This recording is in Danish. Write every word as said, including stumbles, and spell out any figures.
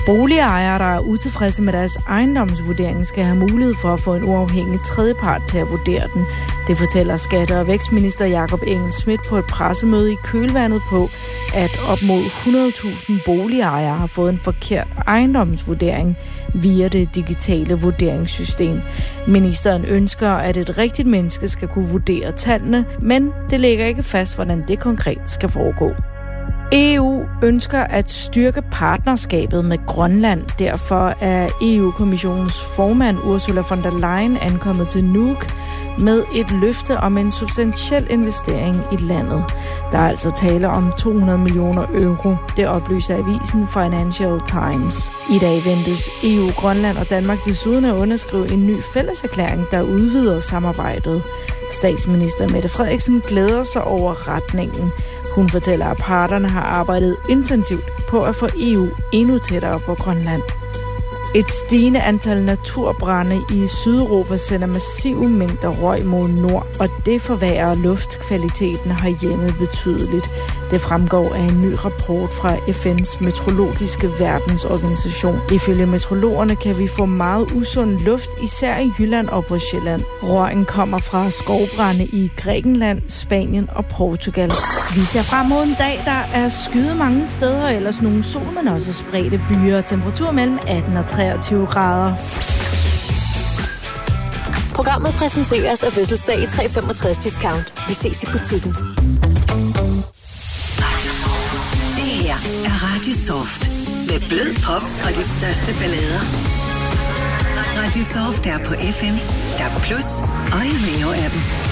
Boligejere, der er utilfredse med deres ejendomsvurdering, skal have mulighed for at få en uafhængig tredjepart til at vurdere den. Det fortæller skatte- og vækstminister Jakob Engel-Schmidt på et pressemøde i kølvandet på, at op mod hundrede tusind boligejere har fået en forkert ejendomsvurdering via det digitale vurderingssystem. Ministeren ønsker, at et rigtigt menneske skal kunne vurdere tallene, men det ligger ikke fast, hvordan det konkret skal foregå. E U ønsker at styrke partnerskabet med Grønland. Derfor er E U-kommissionens formand Ursula von der Leyen ankommet til Nuuk med et løfte om en substantiel investering i landet. Der er altså tale om to hundrede millioner euro. Det oplyser avisen Financial Times. I dag ventes E U, Grønland og Danmark desuden at underskrive en ny fælleserklæring, der udvider samarbejdet. Statsminister Mette Frederiksen glæder sig over retningen. Hun fortæller, at parterne har arbejdet intensivt på at få E U endnu tættere på Grønland. Et stigende antal naturbrande i Sydeuropa sender massive mængder røg mod nord, og det forværrer luftkvaliteten herhjemme betydeligt. Det fremgår af en ny rapport fra F N's meteorologiske verdensorganisation. Ifølge meteorologerne kan vi få meget usund luft, især i Jylland og på Sjælland. Røgen kommer fra skovbrande i Grækenland, Spanien og Portugal. Vi ser frem mod en dag, der er skyde mange steder, ellers nogle sol, men også spredte byer. Temperatur mellem atten og treogtyve grader. Programmet præsenteres af Fødselsdag i tre femogtres discount. Vi ses i butikken. Det her er Radio Soft. Med blød pop og de største ballader. Radio Soft er på F M, D A B plus og i Neo-appen.